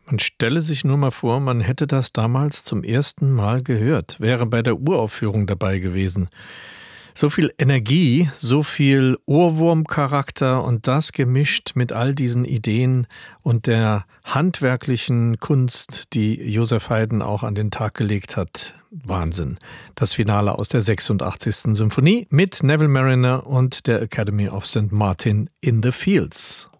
Man stelle sich nur mal vor, man hätte das damals zum ersten Mal gehört, wäre bei der Uraufführung dabei gewesen. So viel Energie, so viel Ohrwurmcharakter und das gemischt mit all diesen Ideen und der handwerklichen Kunst, die Joseph Haydn auch an den Tag gelegt hat. Wahnsinn. Das Finale aus der 86. Symphonie mit Neville Marriner und der Academy of St. Martin in the Fields.